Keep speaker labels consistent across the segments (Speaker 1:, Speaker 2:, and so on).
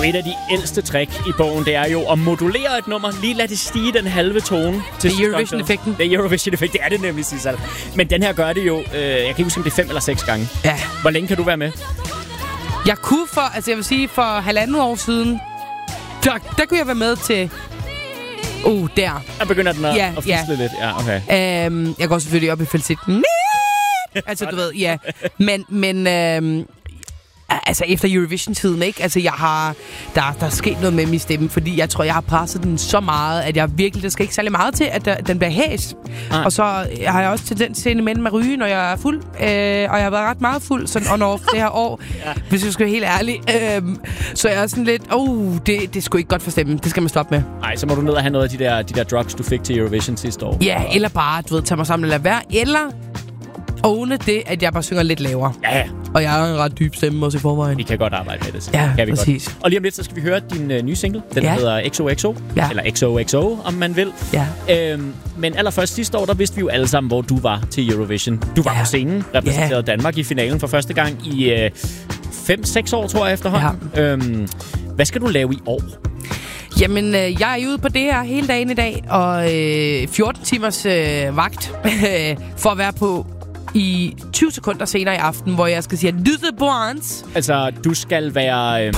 Speaker 1: jo et af de ældste trick i bogen, det er jo at modulere et nummer, lige lade det stige den halve tone.
Speaker 2: Det er Eurovision-effekten.
Speaker 1: Det er Eurovision-effekt, det er det nemlig, Sissel. Men den her gør det jo, jeg kan ikke huske, om det er 5 eller 6 gange.
Speaker 2: Ja.
Speaker 1: Hvor længe kan du være med?
Speaker 2: Jeg kunne jeg vil sige, for 1,5 år siden, der kunne jeg være med til... der.
Speaker 1: Der begynder den at fisle lidt. Ja, okay.
Speaker 2: Jeg går selvfølgelig op i falsetten. Altså, du ved, ja. Men altså, efter Eurovision-tiden, ikke? Altså, der er sket noget med min stemme, fordi jeg tror, jeg har presset den så meget, at jeg virkelig, der skal ikke særlig meget til, at den bliver hæs. Og så har jeg også tendens til imellem at ryge, når jeg er fuld. Og jeg har været ret meget fuld, sådan on-off det her år, hvis jeg skal være helt ærlig. Så jeg er sådan lidt, det er sgu ikke godt for stemmen. Det skal man stoppe med.
Speaker 1: Nej, så må du ned og have noget af de der drugs, du fik til Eurovision sidste år.
Speaker 2: Ja, eller bare, du ved, tage mig sammen og lade være. Eller åbne det, at jeg bare synger lidt lavere.
Speaker 1: Ja.
Speaker 2: Og jeg har en ret dyb stemme også i forvejen.
Speaker 1: Vi kan godt arbejde med det.
Speaker 2: Ja,
Speaker 1: kan vi
Speaker 2: præcis.
Speaker 1: Godt. Og lige om lidt, så skal vi høre din nye single. Den hedder XOXO. Ja. Eller XOXO, om man vil.
Speaker 2: Ja.
Speaker 1: Men allerførst sidste år, der vidste vi jo alle sammen, hvor du var til Eurovision. Du var på scenen, repræsenterede Danmark i finalen for første gang i 5-6 år, tror jeg, efterhånden. Ja. Hvad skal du lave i år?
Speaker 2: Jamen, jeg er ude på det her hele dagen i dag, og 14 timers vagt for at være på i 20 sekunder senere i aften, hvor jeg skal sige, lydebords.
Speaker 1: Altså, du skal være...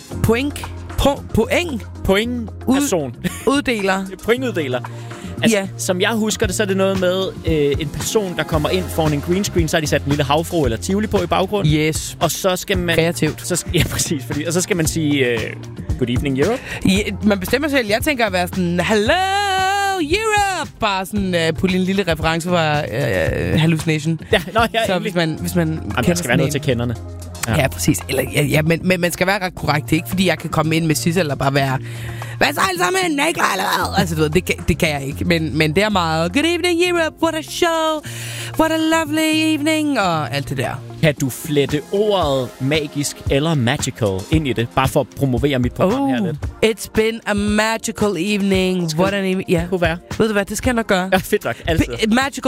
Speaker 1: Point-person.
Speaker 2: Uddeler.
Speaker 1: Pointuddeler. Altså, som jeg husker det, så er det noget med en person, der kommer ind foran en green screen, så har de sat en lille havfru eller tivoli på i baggrunden.
Speaker 2: Yes.
Speaker 1: Og så skal man...
Speaker 2: Kreativt.
Speaker 1: Ja, præcis. Og så skal man sige, good evening, Europe.
Speaker 2: Ja, man bestemmer selv. Jeg tænker at være sådan, hello, Europe! Bare sådan putte en lille reference fra Hallucination.
Speaker 1: Ja,
Speaker 2: så hvis man
Speaker 1: der skal være noget til kenderne.
Speaker 2: Ja, præcis. Eller, men man skal være ret korrekt. Det er ikke, fordi jeg kan komme ind med Sissel eller bare være... Hvad så alle sammen? Nej, klar eller hvad? Altså, du ved, det kan jeg ikke. Men det er meget... Good evening, Europe. What a show. What a lovely evening. Og alt det der.
Speaker 1: Kan du flette ordet magisk eller magical ind i det? Bare for at promovere mit program her lidt.
Speaker 2: It's been a magical evening. What an evening. Ja.
Speaker 1: Kunne være.
Speaker 2: Ved du hvad, det skal jeg nok gøre.
Speaker 1: Ja, fedt nok. Altid.
Speaker 2: Magical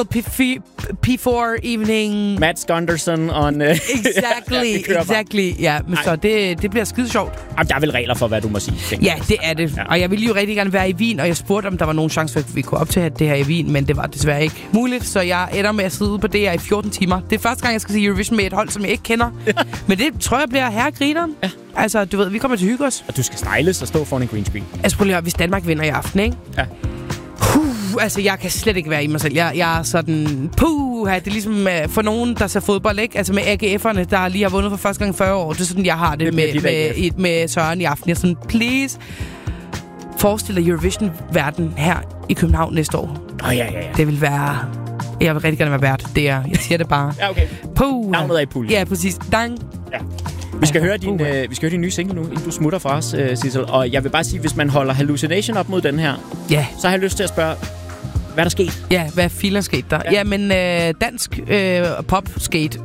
Speaker 2: P4 evening.
Speaker 1: Matt Skunderson on...
Speaker 2: Exactly. Ja, men så det bliver skide sjovt.
Speaker 1: Jamen, der er vel regler for, hvad du må sige.
Speaker 2: Ja, det er det. Ja. Og jeg ville jo rigtig gerne være i Wien, og jeg spurgte, om der var nogen chance for, at vi kunne optage det her i Wien, men det var desværre ikke muligt, så jeg ender med at sidde ude på det her i 14 timer. Det er første gang, jeg skal se Eurovision med et hold, som jeg ikke kender. Men det tror jeg bliver herregrineren. Ja. Altså, du ved, vi kommer til at hygge os.
Speaker 1: Og du skal styles og stå foran en green screen.
Speaker 2: Altså, prøv lige at høre, hvis Danmark vinder i aften, ikke?
Speaker 1: Ja.
Speaker 2: Altså, jeg kan slet ikke være i mig selv. Jeg er sådan... det er ligesom for nogen, der ser fodbold, ikke? Altså med AGF'erne, der lige har vundet for første gang i 40 år. Det er sådan, jeg har det med Søren i aften. Jeg er sådan, please, forestil dig Eurovision-verden her i København næste år.
Speaker 1: Ja.
Speaker 2: Det vil være... Jeg vil rigtig gerne være vært. Det er... Jeg siger det bare.
Speaker 1: Ja, okay. Navnet er i puljen.
Speaker 2: Ja, præcis. Dang.
Speaker 1: Ja. Vi skal høre din nye single nu, inden du smutter fra os, Sissel. Og jeg vil bare sige, hvis man holder Hallucination op mod den her, så har jeg lyst til at spørge, hvad er der sket?
Speaker 2: Ja, hvad filer sket der? Ja, men dansk pop skate.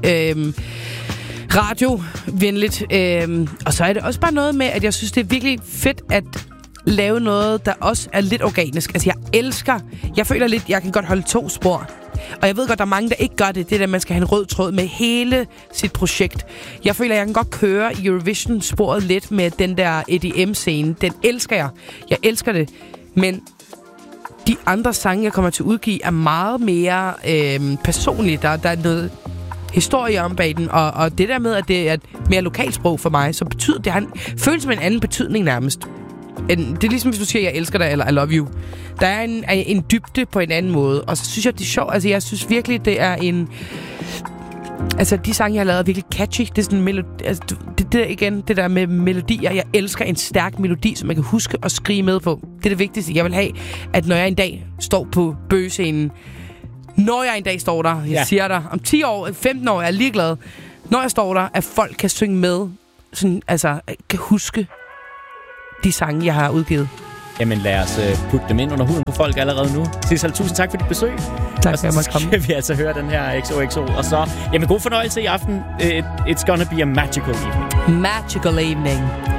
Speaker 2: Radio-venligt. Og så er det også bare noget med, at jeg synes, det er virkelig fedt at lave noget, der også er lidt organisk. Altså, jeg føler lidt, jeg kan godt holde 2 spor. Og jeg ved godt, der er mange, der ikke gør det. Det der, man skal have en rød tråd med hele sit projekt. Jeg føler, jeg kan godt køre Eurovision-sporet lidt med den der EDM-scene. Den elsker jeg. Jeg elsker det. Men de andre sange, jeg kommer til at udgive, er meget mere personlige. Der er noget historie om bag den. Og det der med, at det er et mere lokalsprog for mig, så betyder det, føles som en anden betydning nærmest. Det er ligesom, hvis du siger, jeg elsker dig, eller I love you. Der er en dybde på en anden måde. Og så synes jeg, det er sjovt. Altså, jeg synes virkelig, det er en... Altså, de sange, jeg har lavet, er virkelig catchy. Det er sådan en melodi... Altså, det der med melodier. Jeg elsker en stærk melodi, som man kan huske at skrige med på. Det er det vigtigste. Jeg vil have, at når jeg en dag står på bøgescenen... Når jeg en dag står der, jeg siger dig, om 10 år, 15 år, jeg er ligeglad. Når jeg står der, at folk kan synge med. Sådan, altså, kan huske de sange, jeg har udgivet.
Speaker 1: Jamen lad os putte dem ind under huden på folk allerede nu. Sissel, tusind tak for dit besøg.
Speaker 2: Tak for at jeg komme.
Speaker 1: Og så skal vi altså høre den her XOXO. Og så, jamen god fornøjelse i aften. It's gonna be a magical evening.
Speaker 2: Magical evening.